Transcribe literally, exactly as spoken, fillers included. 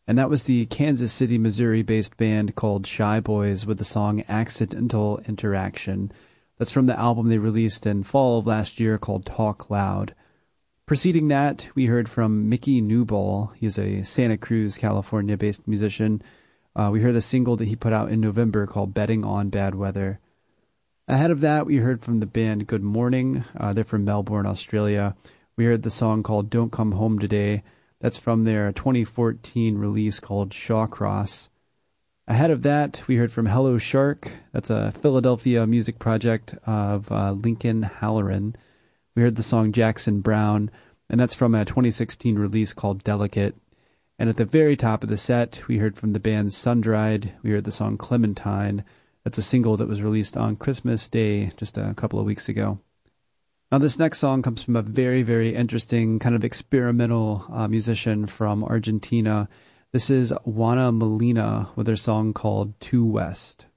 And that was the Kansas City, Missouri-based band called Shy Boys with the song Accidental Interaction. That's from the album they released in fall of last year called Talk Loud. Preceding that, we heard from Mickey Newball. He's a Santa Cruz, California-based musician. Uh, we heard the single that he put out in November called Betting on Bad Weather. Ahead of that, we heard from the band Good Morning. Uh, they're from Melbourne, Australia. We heard the song called Don't Come Home Today. That's from their twenty fourteen release called Shawcross. Ahead of that, we heard from Hello Shark. That's a Philadelphia music project of uh, Lincoln Halloran. We heard the song Jackson Brown, and that's from a twenty sixteen release called Delicate. And at the very top of the set, we heard from the band Sundried. We heard the song Clementine. That's a single that was released on Christmas Day just a couple of weeks ago. Now this next song comes from a very, very interesting kind of experimental uh, musician from Argentina. This is Juana Molina with her song called Two West.